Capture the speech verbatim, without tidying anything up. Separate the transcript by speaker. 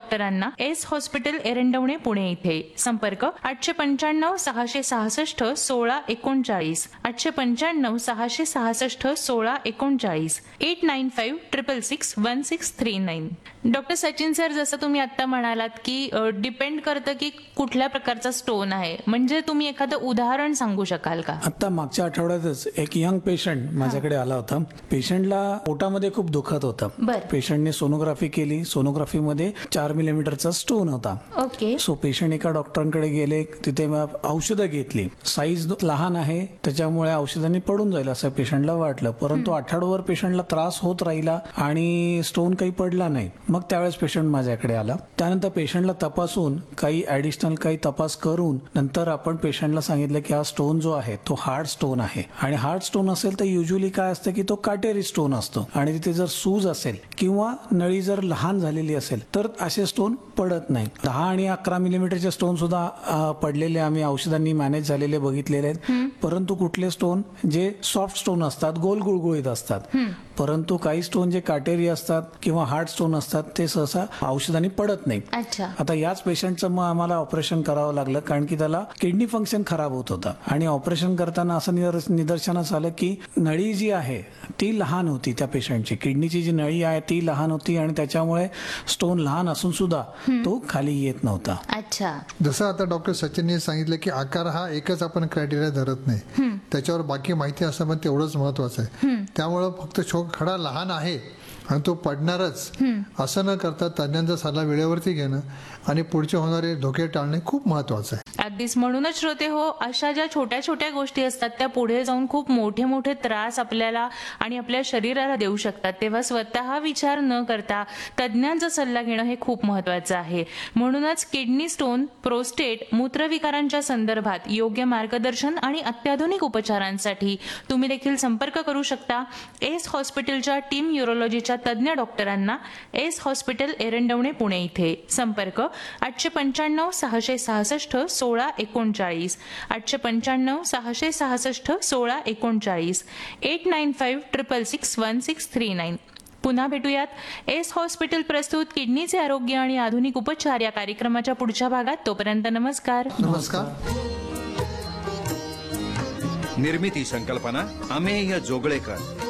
Speaker 1: डॉक्टरांना S hospital Erandwane Pune इथे. संपर्क आठशे पंच्याण्णव सहाशे सहासष्ट सोळा एकोणचाळीस आठशे पंच्याण्णव सहाशे सहासष्ट सोळा एकोणचाळीस eight nine five triple six one six three nine. Doctor Sachin sir, जसं तुम्ही आता म्हणालात की डिपेंड करतं की कुठल्या प्रकारचा स्टोन आहे, म्हणजे तुम्ही एखादं उदाहरण सांगू शकाल का?
Speaker 2: आता मागच्या आठवड्यातच एक यंग पेशंट माझ्याकडे आला होता. पेशंटला पोटामध्ये खूप दुखत होतं. पेशंटने सोनोग्राफी केली. सोनोग्राफीमध्ये चार मिलीमीटरचा स्टोन होता.
Speaker 1: ओके.
Speaker 2: सो पेशंट एका डॉक्टरांकडे गेले, तिथे औषधं घेतली. साईज लहान आहे त्याच्यामुळे औषधांनी पडून जाईल असं पेशंटला वाटलं, परंतु आठवड्यावर पेशंटला त्रास होत राहिला आणि स्टोन काही पडला नाही. मग त्यावेळेस पेशंट माझ्याकडे आला. त्यानंतर पेशंटला तपासून काही ऍडिशनल काही तपास करून नंतर आपण पेशंटला सांगितलं की हा स्टोन जो आहे तो हार्ड स्टोन आहे. आणि हार्ड स्टोन असेल तर युजली काय असतं की तो काटेरी स्टोन असतो आणि तिथे जर सूज असेल किंवा नळी जर लहान झालेली असेल तर असे स्टोन पडत नाही. दहा आणि अकरा मिलीमीटरचे स्टोन सुद्धा पडलेले आम्ही औषधांनी मॅनेज झालेले बघितलेले आहेत. परंतु कुठले स्टोन जे सॉफ्ट स्टोन असतात, गोल गुळगुळीत असतात, परंतु काही स्टोन जे काटेरी असतात किंवा हार्ड स्टोन असतात ते सहसा औषधांनी पडत नाही. आता याच पेशंटचं मग आम्हाला ऑपरेशन करावं लागलं, कारण की त्याला किडनी फंक्शन खराब होत होता. आणि ऑपरेशन करताना असं निदर्शनास आलं की नळी जी आहे ती लहान होती. त्या पेशंटची किडनीची जी नळी आहे ती लहान होती आणि त्याच्यामुळे स्टोन लहान असून सुद्धा तो खाली येत नव्हता.
Speaker 1: अच्छा.
Speaker 3: जसं आता डॉक्टर सचिनने सांगितलं की आकार हा एकच आपण क्रायटेरिया धरत नाही, त्याच्यावर बाकी माहिती असणं पण तेवढंच महत्वाचं आहे. त्यामुळे फक्त खडा लहान आहे आणि तो पडणारच असं न करता तज्ञांचा सल्ला वेळेवरती घेणं आणि पुढचे होणारे धोके टाळणे खूप महत्वाचं आहे.
Speaker 1: अगदीच. म्हणूनच श्रोते हो, अशा ज्या छोट्या छोट्या गोष्टी असतात त्या पुढे जाऊन खूप मोठे मोठे त्रास आपल्याला आणि आपल्या शरीराला देऊ शकतात. तेव्हा स्वतः विचार न करता तज्ञांचा सल्ला घेणं हे खूप महत्वाचं आहे. म्हणूनच किडनी स्टोन, प्रोस्टेट, मूत्रविकारांच्या संदर्भात योग्य मार्गदर्शन आणि अत्याधुनिक उपचारांसाठी तुम्ही देखील संपर्क करू शकता एस हॉस्पिटलच्या टीम न्यूरोलॉजीच्या तज्ञ डॉक्टरांना. एस हॉस्पिटल एरंडवणे पुणे इथे. संपर्क आठशे पंच्याण्णव सहाशे सहासष्ट सोळा एकोणचाळीस आठशे पंच्याण्णव सहाशे सहासष्ट सोळा एकोणचाळीस eight nine five triple six one six three nine. पुन्हा भेटूयात एस हॉस्पिटल प्रस्तुत किडनीचे आरोग्य आणि आधुनिक उपचार या कार्यक्रमाच्या पुढच्या भागात. तोपर्यंत नमस्कार.
Speaker 3: नमस्कार.
Speaker 4: निर्मिती संकल्पना अमेय जोगळेकर,